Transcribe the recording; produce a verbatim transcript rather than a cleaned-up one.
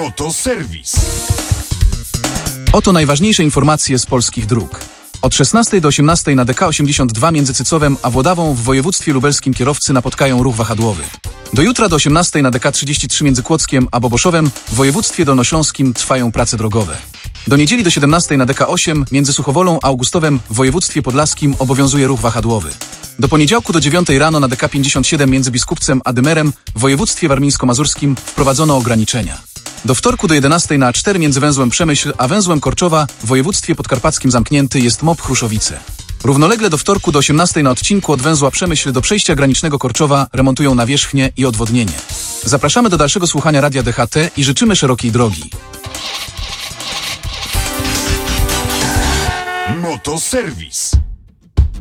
Motoserwis. Oto najważniejsze informacje z polskich dróg. Od szesnastej do osiemnastej na D K osiemdziesiąt dwa między Cycowem a Włodawą w województwie lubelskim kierowcy napotkają ruch wahadłowy. Do jutra do osiemnastej na D K trzydzieści trzy między Kłodzkiem a Boboszowem w województwie dolnośląskim trwają prace drogowe. Do niedzieli do siedemnastej na D K osiem między Suchowolą a Augustowem w województwie podlaskim obowiązuje ruch wahadłowy. Do poniedziałku do dziewiątej rano na D K pięćdziesiąt siedem między Biskupcem a Dymerem w województwie warmińsko-mazurskim wprowadzono ograniczenia. Do wtorku do jedenastej na A cztery między węzłem Przemyśl a węzłem Korczowa w województwie podkarpackim zamknięty jest M O P Chruszowice. Równolegle do wtorku do osiemnastej na odcinku od węzła Przemyśl do przejścia granicznego Korczowa remontują nawierzchnię i odwodnienie. Zapraszamy do dalszego słuchania Radia D H T i życzymy szerokiej drogi. Motoserwis.